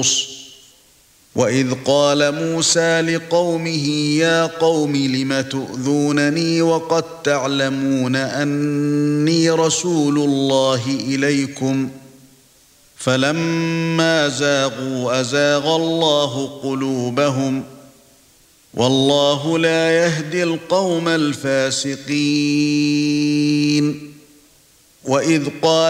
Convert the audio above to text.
وَإِذْ قَالَ مُوسَى لِقَوْمِهِ يَا قَوْمِ لِمَ تُؤْذُونَنِي وَقَدْ تَعْلَمُونَ أَنِّي رَسُولُ اللَّهِ إِلَيْكُمْ فَلَمَّا زَاغُوا أَزَاغَ اللَّهُ قُلُوبَهُمْ وَاللَّهُ لَا يَهْدِي الْقَوْمَ الْفَاسِقِينَ وَإِذْ قَالَ